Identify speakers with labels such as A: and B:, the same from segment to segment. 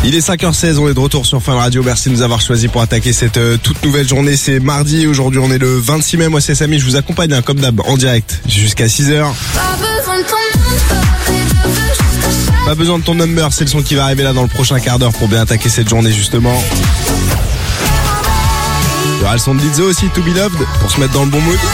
A: Il est 5h16, on est de retour sur Fun Radio. Merci de nous avoir choisi pour attaquer cette toute nouvelle journée. C'est mardi, aujourd'hui on est le 26 mai. Moi c'est Samy, je vous accompagne comme d'hab en direct jusqu'à 6h. Pas besoin de ton number, c'est le son qui va arriver là dans le prochain quart d'heure pour bien attaquer cette journée justement. Il y aura le son de Lizzo aussi, To Be Loved, pour se mettre dans le bon mood.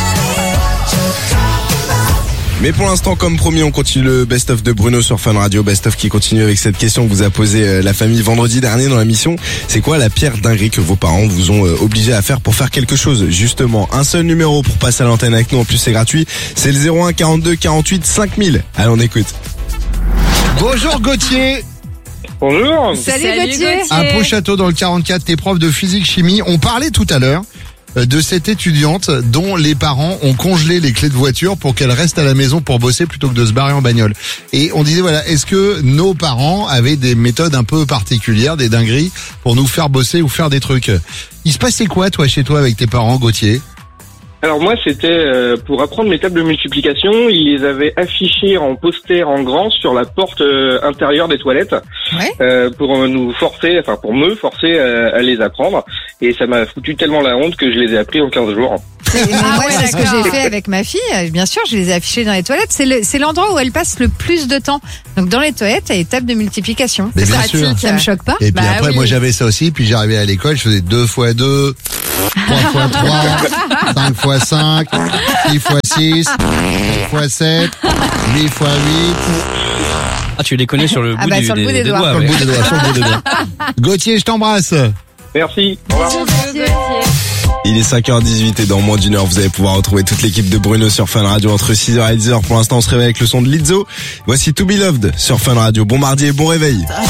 A: Mais pour l'instant, comme promis, on continue le best-of de Bruno sur Fun Radio. Best-of qui continue avec cette question que vous a posée la famille vendredi dernier dans la mission. C'est quoi la pire dinguerie que vos parents vous ont obligé à faire pour faire quelque chose? Justement, un seul numéro pour passer à l'antenne avec nous. En plus, c'est gratuit. C'est le 01 42 48 5000. Allez, on écoute.
B: Bonjour Gauthier.
C: Bonjour.
D: Salut Gauthier.
B: À Pau-Château dans le 44, t'es prof de physique-chimie. On parlait tout à l'heure de cette étudiante dont les parents ont congelé les clés de voiture pour qu'elle reste à la maison pour bosser plutôt que de se barrer en bagnole. Et on disait voilà, est-ce que nos parents avaient des méthodes un peu particulières, des dingueries pour nous faire bosser ou faire des trucs? Il se passait quoi toi chez toi avec tes parents, Gauthier?
C: Alors moi c'était pour apprendre mes tables de multiplication, ils les avaient affichées en poster en grand sur la porte intérieure des toilettes pour nous forcer, enfin pour me forcer à les apprendre, et ça m'a foutu tellement la honte que je les ai appris en 15 jours.
D: Moi, c'est ce que j'ai fait avec ma fille. Bien sûr, je les ai affichés dans les toilettes. C'est l'endroit où elle passe le plus de temps. Donc dans les toilettes, il y a les tables de multiplication.
B: Mais
D: C'est
B: bien sûr.
D: pratique. Ça me choque pas.
B: Et puis après, moi j'avais ça aussi, puis j'arrivais à l'école, je faisais 2 x 2, 3 x 3, 5 x 5, 6 x 6, 7 x 7, 8 x 8.
E: Ah, tu les connais sur le bout,
D: sur le bout des doigts.
B: Sur le bout des doigts, sur le bout des doigts. Gauthier, je t'embrasse.
C: Merci. Au revoir.
A: Il est 5h18 et dans moins d'une heure, vous allez pouvoir retrouver toute l'équipe de Bruno sur Fun Radio entre 6h et 10h. Pour l'instant, on se réveille avec le son de Lizzo. Voici To Be Loved sur Fun Radio. Bon mardi et bon réveil.